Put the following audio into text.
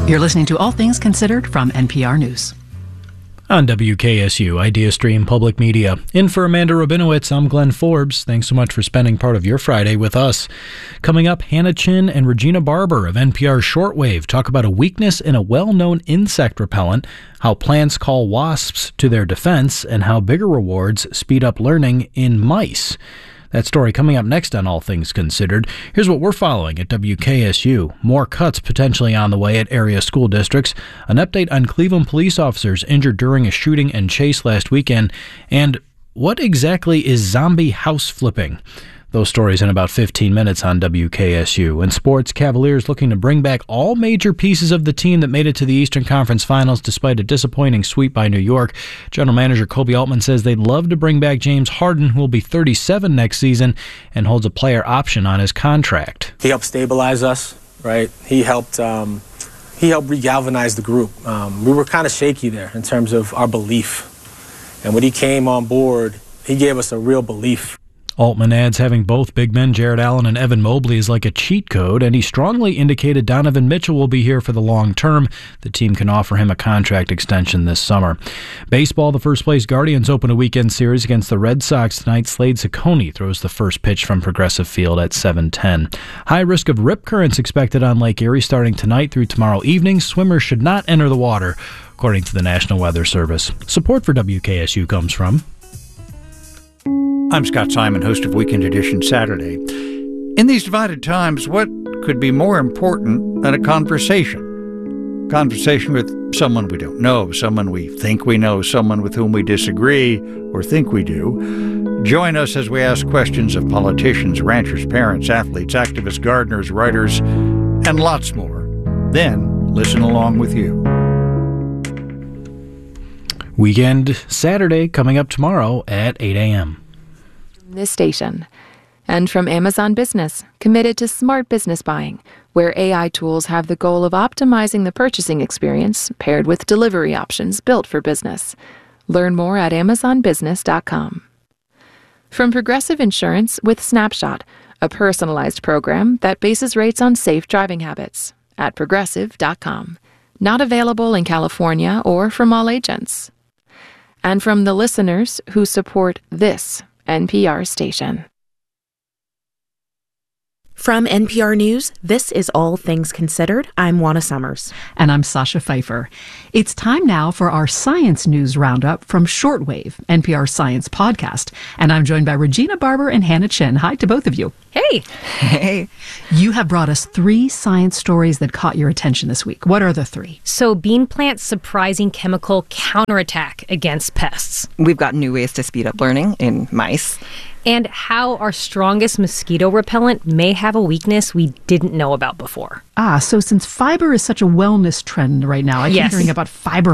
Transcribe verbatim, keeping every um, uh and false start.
You're listening to All Things Considered from N P R News. On W K S U, IdeaStream Public Media. In for Amanda Rabinowitz, I'm Glenn Forbes. Thanks so much for spending part of your Friday with us. Coming up, Hannah Chin and Regina Barber of N P R's Shortwave talk about a weakness in a well-known insect repellent, how plants call wasps to their defense, and how bigger rewards speed up learning in mice. That story coming up next on All Things Considered. Here's what we're following at W K S U. More cuts potentially on the way at area school districts. An update on Cleveland police officers injured during a shooting and chase last weekend. And what exactly is zombie house flipping? Those stories in about fifteen minutes on W K S U. In sports, Cavaliers looking to bring back all major pieces of the team that made it to the Eastern Conference Finals despite a disappointing sweep by New York. General Manager Koby Altman says they'd love to bring back James Harden, who will be thirty-seven next season, and holds a player option on his contract. He helped stabilize us, right? He helped um, he helped regalvanize the group. Um, we were kind of shaky there in terms of our belief. And when he came on board, he gave us a real belief. Altman adds having both big men, Jared Allen and Evan Mobley, is like a cheat code, and he strongly indicated Donovan Mitchell will be here for the long term. The team can offer him a contract extension this summer. Baseball, the first-place Guardians open a weekend series against the Red Sox tonight. Slade Ciccone throws the first pitch from Progressive Field at seven ten. High risk of rip currents expected on Lake Erie starting tonight through tomorrow evening. Swimmers should not enter the water, according to the National Weather Service. Support for W K S U comes from... I'm Scott Simon, host of Weekend Edition Saturday. In these divided times, what could be more important than a conversation? Conversation with someone we don't know, someone we think we know, someone with whom we disagree or think we do. Join us as we ask questions of politicians, ranchers, parents, athletes, activists, gardeners, writers, and lots more. Then listen along with you. Weekend Saturday coming up tomorrow at eight a.m. This station. And from Amazon Business, committed to smart business buying, where A I tools have the goal of optimizing the purchasing experience paired with delivery options built for business. Learn more at amazon business dot com. From Progressive Insurance with Snapshot, a personalized program that bases rates on safe driving habits, at progressive dot com. Not available in California or from all agents. And from the listeners who support this N P R station. From N P R News, this is All Things Considered. I'm Juana Summers. And I'm Sasha Pfeiffer. It's time now for our science news roundup from Shortwave, N P R science podcast. And I'm joined by Regina Barber and Hannah Chin. Hi to both of you. Hey. Hey. You have brought us three science stories that caught your attention this week. What are the three? So, bean plants' surprising chemical counterattack against pests. We've got new ways to speed up learning in mice. And how our strongest mosquito repellent may have a weakness we didn't know about before. Ah, so since fiber is such a wellness trend right now, I keep yes. hearing about fiber